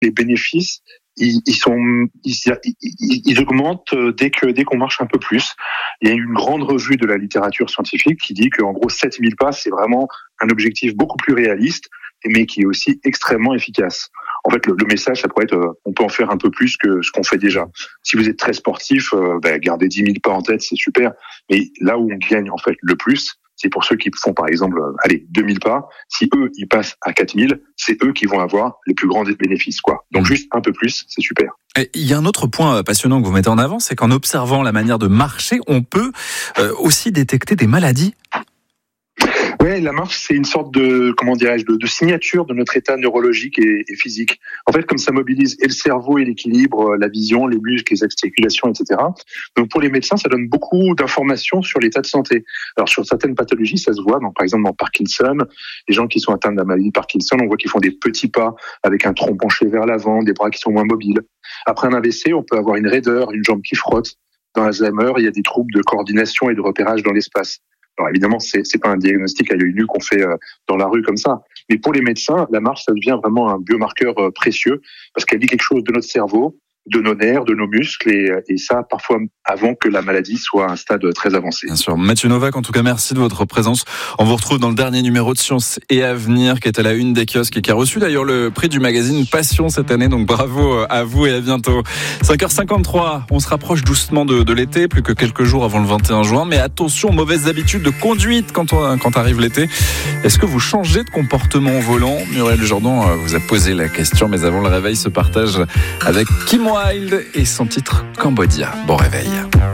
les bénéfices, ils augmentent dès qu'on marche un peu plus. Il y a une grande revue de la littérature scientifique qui dit qu'en gros 7000 pas, c'est vraiment un objectif beaucoup plus réaliste, mais qui est aussi extrêmement efficace. En fait, le message, ça pourrait être, on peut en faire un peu plus que ce qu'on fait déjà. Si vous êtes très sportif, gardez 10 000 pas en tête, c'est super. Mais là où on gagne en fait le plus, c'est pour ceux qui font par exemple, 2000 pas. Si eux, ils passent à 4000, c'est eux qui vont avoir les plus grands bénéfices, quoi. Donc juste un peu plus, c'est super. Et il y a un autre point passionnant que vous mettez en avant, c'est qu'en observant la manière de marcher, on peut aussi détecter des maladies. Ouais, la marche, c'est une sorte de, de signature de notre état neurologique et physique. En fait, comme ça mobilise et le cerveau et l'équilibre, la vision, les muscles, les articulations, etc. Donc, pour les médecins, ça donne beaucoup d'informations sur l'état de santé. Alors, sur certaines pathologies, ça se voit. Donc, par exemple, dans Parkinson, les gens qui sont atteints de la maladie de Parkinson, on voit qu'ils font des petits pas avec un tronc penché vers l'avant, des bras qui sont moins mobiles. Après un AVC, on peut avoir une raideur, une jambe qui frotte. Dans Alzheimer, il y a des troubles de coordination et de repérage dans l'espace. Alors évidemment, c'est pas un diagnostic à l'œil nu qu'on fait dans la rue comme ça. Mais pour les médecins, la marche, ça devient vraiment un biomarqueur précieux parce qu'elle dit quelque chose de notre cerveau, de nos nerfs, de nos muscles et ça parfois avant que la maladie soit à un stade très avancé. Bien sûr. Mathieu Novak, en tout cas, merci de votre présence. On vous retrouve dans le dernier numéro de Science et Avenir qui est à la une des kiosques et qui a reçu d'ailleurs le prix du magazine Passion cette année. Donc bravo à vous et à bientôt. 5h53, on se rapproche doucement de l'été, plus que quelques jours avant le 21 juin. Mais attention aux mauvaises habitudes de conduite quand arrive l'été. Est-ce que vous changez de comportement au volant ? Muriel Jourdan vous a posé la question, mais avant le réveil se partage avec Kim Wilde et son titre Cambodia. Bon réveil.